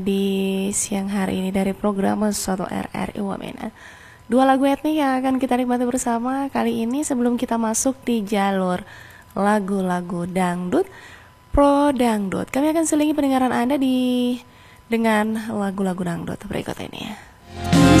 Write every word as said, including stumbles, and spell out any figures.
Di siang hari ini dari program satu R R I Wamena. Dua lagu etnik yang akan kita nikmati bersama kali ini sebelum kita masuk di jalur lagu-lagu dangdut, pro dangdut. Kami akan selingi pendengaran Anda di dengan lagu-lagu dangdut berikut ini.